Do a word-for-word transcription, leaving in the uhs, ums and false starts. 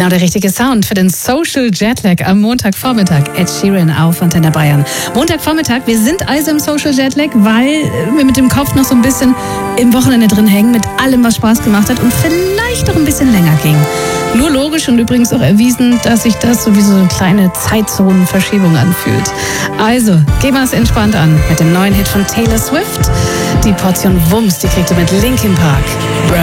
Genau der richtige Sound für den Social Jetlag am Montagvormittag. Ed Sheeran auf Antenne Bayern. Montagvormittag, wir sind also im Social Jetlag, weil wir mit dem Kopf noch so ein bisschen im Wochenende drin hängen, mit allem, was Spaß gemacht hat und vielleicht noch ein bisschen länger ging. Nur logisch und übrigens auch erwiesen, dass sich das sowieso so eine kleine Zeitzonenverschiebung anfühlt. Also, gehen wir es entspannt an mit dem neuen Hit von Taylor Swift. Die Portion Wumms, die kriegt ihr mit Linkin Park. Burn.